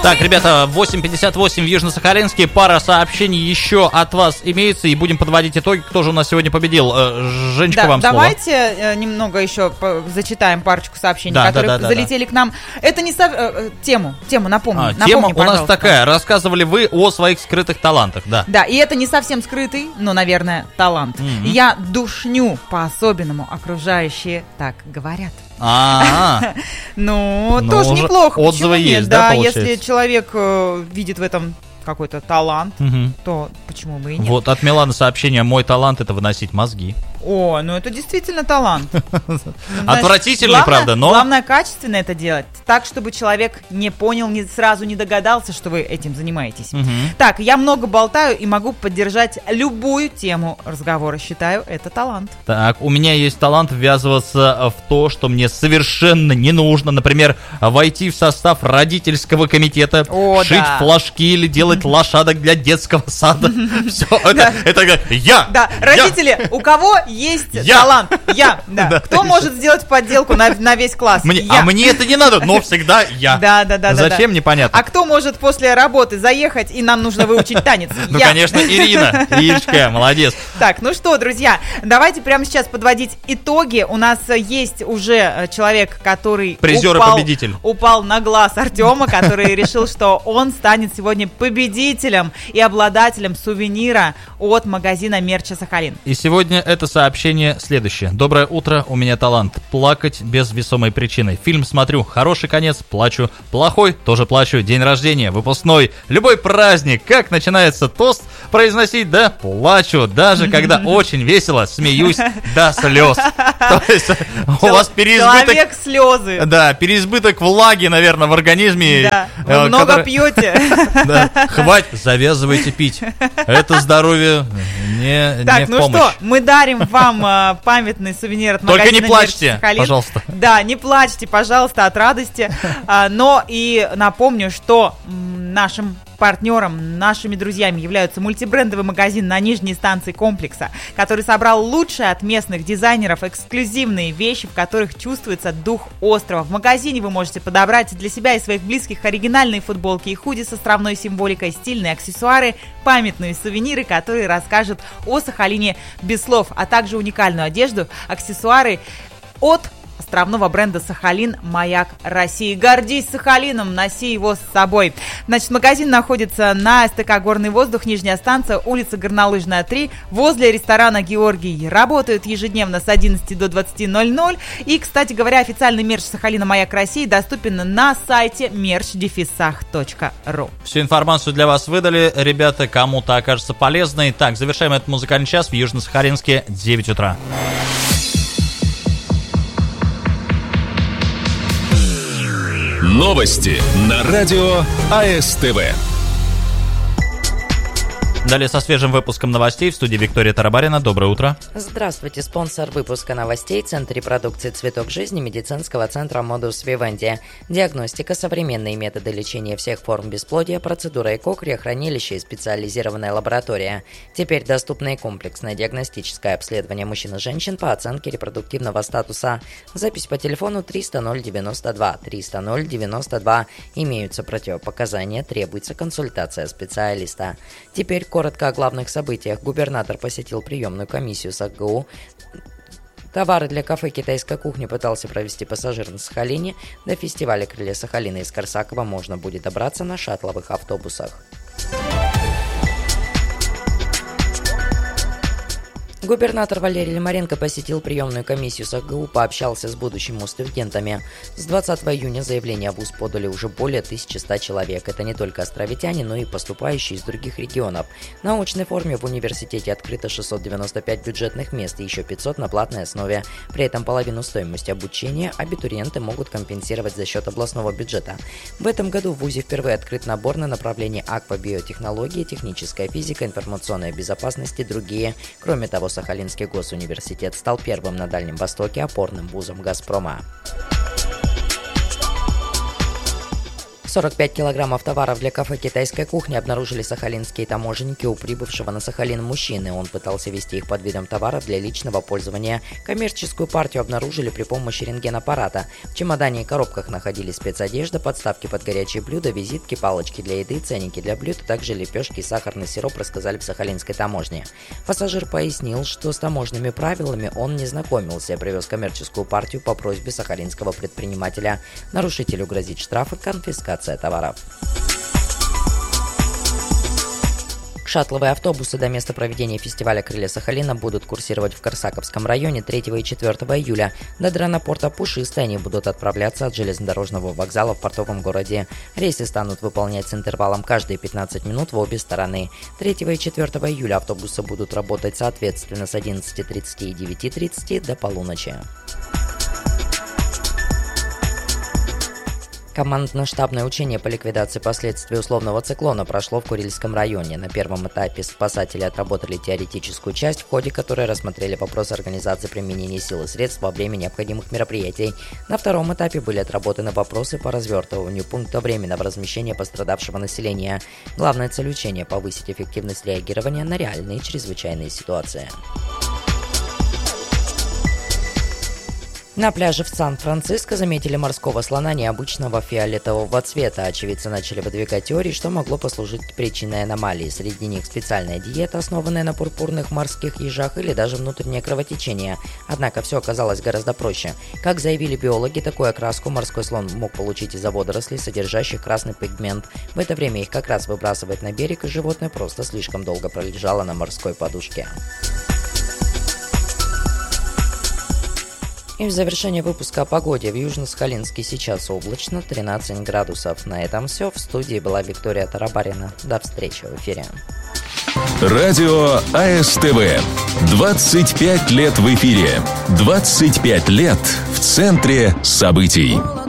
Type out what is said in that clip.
Так, ребята, 8:58 в Южно-Сахалинске. Пара сообщений еще от вас имеется. И будем подводить итоги. Кто же у нас сегодня победил? Женечка, да, вам давайте слово. Немного еще зачитаем парочку сообщений, которые залетели к нам. Это не тему напомню. Тема у нас такая. Рассказывали вы о своих скрытых талантах, да. Да, и это не совсем скрытый, но, наверное, талант. Я душню по-особенному, окружающие так говорят. Ну, тоже неплохо. Отзывы есть, да, получается? Если человек видит в этом какой-то талант, то почему бы и нет? Вот от Миланы сообщение: мой талант — это выносить мозги. О, ну это действительно талант. Отвратительный, правда, но... Главное, качественно это делать, так, чтобы человек не понял, сразу не догадался, что вы этим занимаетесь. Так, я много болтаю и могу поддержать любую тему разговора. Считаю, это талант. Так, у меня есть талант ввязываться в то, что мне совершенно не нужно. Например, войти в состав родительского комитета, шить флажки или делать лошадок для детского сада. Все, это я. Да, родители, у кого есть талант? Я. Кто может сделать подделку на весь класс? А мне это не надо, но всегда я. Да. Зачем, непонятно. А кто может после работы заехать, и нам нужно выучить танец? Ну, конечно, Ирина. Ирочка, молодец. Так, ну что, друзья, давайте прямо сейчас подводить итоги. У нас есть уже человек, который упал на глаз Артема, который решил, что он станет сегодня победителем и обладателем сувенира от магазина мерча «Сахалин». И сегодня это сообщение следующее. Доброе утро, у меня талант плакать без весомой причины. Фильм смотрю, хороший конец, плачу. Плохой, тоже плачу. День рождения, выпускной, любой праздник. Как начинается тост произносить, да, плачу. Даже когда очень весело, смеюсь до слез. То есть у вас переизбыток... Человек слезы. Да, переизбыток влаги, наверное, в организме. Да, вы много пьете. Да, хватит, завязывайте пить. Это здоровье не в помощь. Так, ну что, мы дарим вам памятный сувенир от магазина. Только не плачьте, пожалуйста. Да, не плачьте, пожалуйста, от радости. Но и напомню, что нашим партнером, нашими друзьями являются мультибрендовый магазин на нижней станции комплекса, который собрал лучшее от местных дизайнеров, эксклюзивные вещи, в которых чувствуется дух острова. В магазине вы можете подобрать для себя и своих близких оригинальные футболки и худи с островной символикой, стильные аксессуары, памятные сувениры, которые расскажут о Сахалине без слов, а также уникальную одежду, аксессуары от островного бренда «Сахалин. Маяк России». Гордись Сахалином, носи его с собой. Значит, магазин находится на СТК «Горный воздух», нижняя станция, улица Горнолыжная, 3, возле ресторана «Георгий». Работают ежедневно с 11 до 20:00. И, кстати говоря, официальный мерч «Сахалина. Маяк России» доступен на сайте merch-sах.ru. Всю информацию для вас выдали. Ребята, кому-то окажется полезной. Так, завершаем этот музыкальный час в Южно-Сахалинске, 9 утра. Новости на радио АСТВ. Далее со свежим выпуском новостей в студии Виктория Тарабарина. Доброе утро. Здравствуйте. Спонсор выпуска новостей — Центр репродукции «Цветок жизни» медицинского центра «Модус Вивенди». Диагностика, современные методы лечения всех форм бесплодия, процедура ЭКО, криохранилище и специализированная лаборатория. Теперь доступно и комплексное диагностическое обследование мужчин и женщин по оценке репродуктивного статуса. Запись по телефону 300-092. 300-092. Имеются противопоказания, требуется консультация специалиста. Теперь коротко о главных событиях. Губернатор посетил приемную комиссию САГУ. Товары для кафе «Китайская кухня» пытался провести пассажир на Сахалине. До фестиваля «Крылья Сахалина» из Корсакова можно будет добраться на шаттловых автобусах. Губернатор Валерий Лимаренко посетил приемную комиссию САГУ, пообщался с будущими студентами. С 20 июня заявление в ВУЗ подали уже более 1100 человек. Это не только островитяне, но и поступающие из других регионов. На очной форме в университете открыто 695 бюджетных мест и еще 500 на платной основе. При этом половину стоимости обучения абитуриенты могут компенсировать за счет областного бюджета. В этом году в ВУЗе впервые открыт набор на направление аквабиотехнологии, техническая физика, информационная безопасность и другие. Кроме того, Сахалинский госуниверситет стал первым на Дальнем Востоке опорным вузом «Газпрома». 45 килограммов товаров для кафе китайской кухни обнаружили сахалинские таможенники у прибывшего на Сахалин мужчины. Он пытался везти их под видом товаров для личного пользования. Коммерческую партию обнаружили при помощи рентгенаппарата. В чемодане и коробках находились спецодежда, подставки под горячие блюда, визитки, палочки для еды, ценники для блюд, а также лепешки и сахарный сироп, рассказали в сахалинской таможне. Пассажир пояснил, что с таможенными правилами он не знакомился, привез коммерческую партию по просьбе сахалинского предпринимателя. Нарушителю грозит штраф и конфискация товаров. Шаттловые автобусы до места проведения фестиваля «Крылья Сахалина» будут курсировать в Корсаковском районе 3 и 4 июля. До дренопорта Пушистый они будут отправляться от железнодорожного вокзала в портовом городе. Рейсы станут выполнять с интервалом каждые 15 минут в обе стороны. 3 и 4 июля автобусы будут работать соответственно с 11:30 и 9:30 до полуночи. Командно-штабное учение по ликвидации последствий условного циклона прошло в Курильском районе. На первом этапе спасатели отработали теоретическую часть, в ходе которой рассмотрели вопрос организации применения сил и средств во время необходимых мероприятий. На втором этапе были отработаны вопросы по развертыванию пункта временного размещения пострадавшего населения. Главная цель учения – повысить эффективность реагирования на реальные чрезвычайные ситуации. На пляже в Сан-Франциско заметили морского слона необычного фиолетового цвета. Очевидцы начали выдвигать теории, что могло послужить причиной аномалии. Среди них специальная диета, основанная на пурпурных морских ежах, или даже внутреннее кровотечение. Однако все оказалось гораздо проще. Как заявили биологи, такую окраску морской слон мог получить из-за водорослей, содержащих красный пигмент. В это время их как раз выбрасывает на берег, и животное просто слишком долго пролежало на морской подушке. И в завершение выпуска о погоде. В Южно-Сахалинске сейчас облачно, 13 градусов. На этом все. В студии была Виктория Тарабарина. До встречи в эфире. Радио АСТВ. 25 лет в эфире. 25 лет в центре событий.